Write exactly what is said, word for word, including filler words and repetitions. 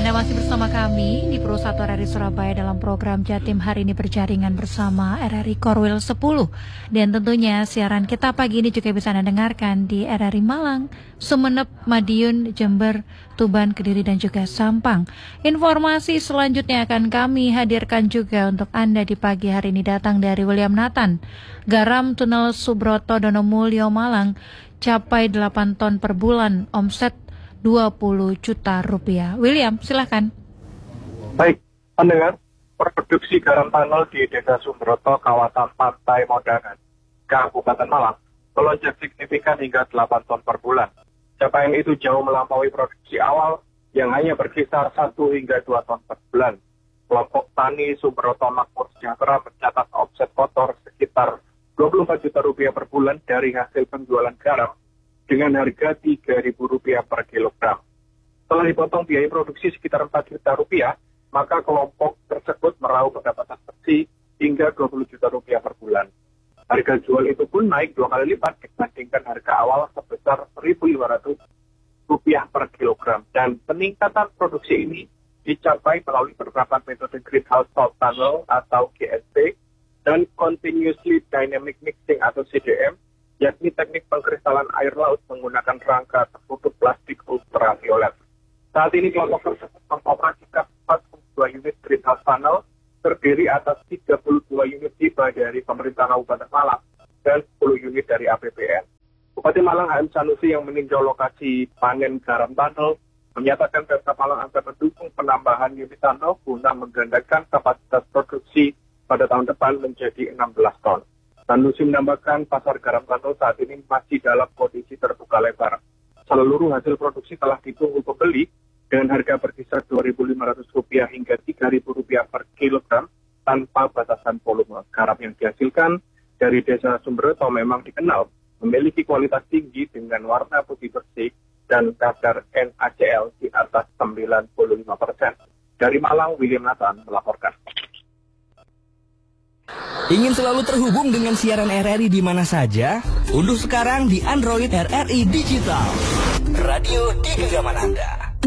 Anda masih bersama kami di Pro satu R R I Surabaya dalam program Jatim hari ini berjaringan bersama R R I Korwil sepuluh. Dan tentunya siaran kita pagi ini juga bisa Anda dengarkan di R R I Malang, Sumeneb, Madiun, Jember, Tuban, Kediri, dan juga Sampang. Informasi selanjutnya akan kami hadirkan juga untuk Anda di pagi hari ini datang dari William Nathan. Garam Tunnel Subroto Donomulyo Malang capai delapan ton per bulan, omset dua puluh juta rupiah. William, silahkan. Baik, pendengar, produksi garam tunnel di Desa Subroto, kawasan Pantai Modangan, Kabupaten Malang, melonjak signifikan hingga delapan ton per bulan. Capaian itu jauh melampaui produksi awal yang hanya berkisar satu hingga dua ton per bulan. Kelompok tani Subroto Makmur Sejahtera mencatat omset kotor sekitar dua puluh empat juta rupiah per bulan dari hasil penjualan garam dengan harga tiga ribu rupiah per kilogram. Setelah dipotong biaya produksi sekitar empat juta rupiah, maka kelompok tersebut meraup pendapatan bersih hingga dua puluh juta rupiah per bulan. Harga jual itu pun naik dua kali lipat dibandingkan harga awal sebesar seribu lima ratus rupiah per kilogram. Dan peningkatan produksi ini dicapai melalui penerapan metode Greenhouse Salt Tunnel atau G S T dan Continuously Dynamic Mixing atau C D M, yakni teknik pengkristalan air laut menggunakan rangka tertutup plastik ultraviolet. Saat ini kelompok tersebut mengoperasikan empat puluh dua unit greenhouse tunnel terdiri atas tiga puluh dua unit tiba dari pemerintah Kabupaten Malang dan sepuluh unit dari A P B N. Bupati Malang H M Sanusi yang meninjau lokasi panen garam tunnel menyatakan Pemkab Malang akan mendukung penambahan unit tunnel guna menggandakan kapasitas produksi pada tahun depan menjadi enam belas ton. Sanusi menambahkan pasar garam tunnel saat ini masih dalam kondisi terbuka lebar. Seluruh hasil produksi telah ditunggu pembeli dengan harga berkisar dua ribu lima ratus rupiah hingga tiga ribu rupiah per kilogram tanpa batasan volume. Garam yang dihasilkan dari Desa Subroto memang dikenal memiliki kualitas tinggi dengan warna putih bersih dan kadar N A C L di atas sembilan puluh lima persen. Dari Malang, William Nathan melaporkan. Ingin selalu terhubung dengan siaran R R I di mana saja? Unduh sekarang di Android R R I Digital. Radio di genggaman Anda.